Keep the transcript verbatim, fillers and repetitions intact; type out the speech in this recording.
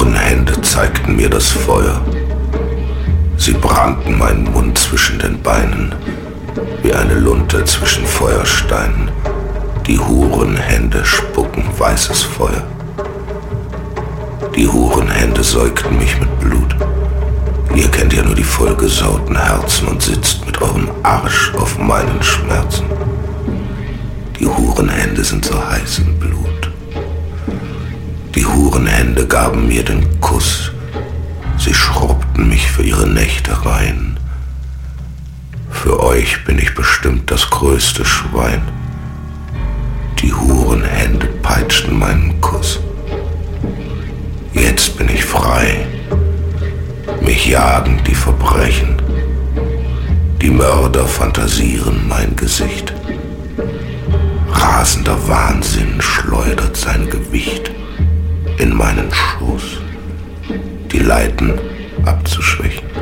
Hurenhände zeigten mir das Feuer. Sie brannten meinen Mund zwischen den Beinen, wie eine Lunte zwischen Feuersteinen. Die Hurenhände spucken weißes Feuer. Die Hurenhände säugten mich mit Blut. Ihr kennt ja nur die vollgesauten Herzen und sitzt mit eurem Arsch auf meinen Schmerzen. Die Hurenhände sind so heiß im Blut. Die Hurenhände gaben mir den Kuss. Sie schrubbten mich für ihre Nächtereien. Für euch bin ich bestimmt das größte Schwein. Die Hurenhände peitschten meinen Kuss. Jetzt bin ich frei. Mich jagen die Verbrechen. Die Mörder fantasieren mein Gesicht. Rasender Wahnsinn schleudert sein Gewicht in meinen Schoß, die Leiden abzuschwächen.